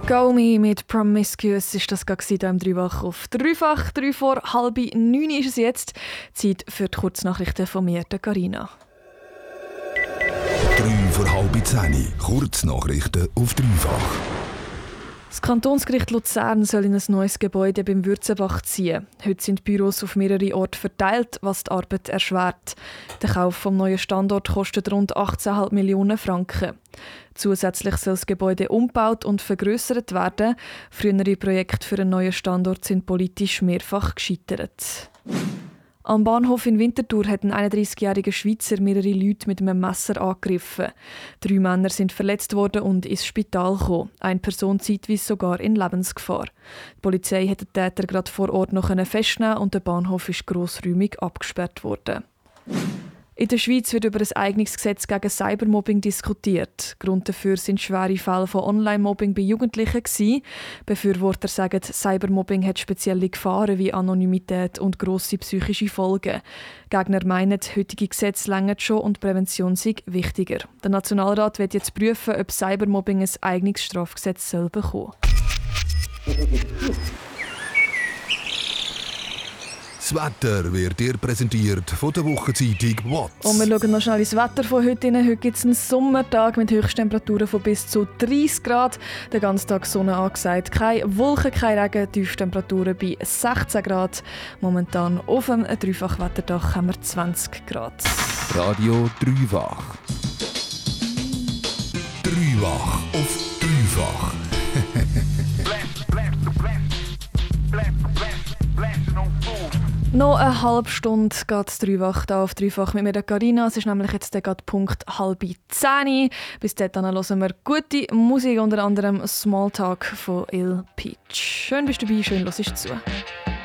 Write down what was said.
Go Me mit Promiscuous ist das hier im Dreifach auf Dreifach. 3 vor halb 9 ist es jetzt. Zeit für die Kurznachrichten von mir, der Carina. 3 vor halb 10. Kurznachrichten auf Dreifach. Das Kantonsgericht Luzern soll in ein neues Gebäude beim Würzenbach ziehen. Heute sind Büros auf mehrere Orte verteilt, was die Arbeit erschwert. Der Kauf des neuen Standorts kostet rund 18,5 Millionen Franken. Zusätzlich soll das Gebäude umgebaut und vergrössert werden. Frühere Projekte für einen neuen Standort sind politisch mehrfach gescheitert. Am Bahnhof in Winterthur hat ein 31-jähriger Schweizer mehrere Leute mit einem Messer angegriffen. 3 Männer sind verletzt worden und ins Spital gekommen. Eine Person zeitweise sogar in Lebensgefahr. Die Polizei hat den Täter gerade vor Ort noch festnehmen und der Bahnhof ist grossräumig abgesperrt worden. In der Schweiz wird über ein Eignungsgesetz gegen Cybermobbing diskutiert. Grund dafür sind schwere Fälle von Online-Mobbing bei Jugendlichen gewesen. Befürworter sagen, Cybermobbing hat spezielle Gefahren wie Anonymität und grosse psychische Folgen. Gegner meinen, heutige Gesetze reichen schon und Prävention sei wichtiger. Der Nationalrat wird jetzt prüfen, ob Cybermobbing ein Eignungsstrafgesetz bekommen soll. Das Wetter wird dir präsentiert von der Wochenzeitung WATS. Und wir schauen noch schnell ins Wetter von heute rein. Heute gibt es einen Sommertag mit Höchsttemperaturen von bis zu 30 Grad. Den ganzen Tag Sonne angesagt. Keine Wolken, kein Regen. Tiefstemperaturen bei 16 Grad. Momentan auf dem Dreifachwetterdach haben wir 20 Grad. Radio Dreifach. Dreifach auf Dreifach. Noch eine halbe Stunde geht es Dreifach hier auf Dreifach mit mir, der Carina. Es ist nämlich jetzt gerade Punkt 9:30. Bis dahin hören wir gute Musik, unter anderem Smalltalk von Il Peach. Schön bist du dabei, schön hörst du zu.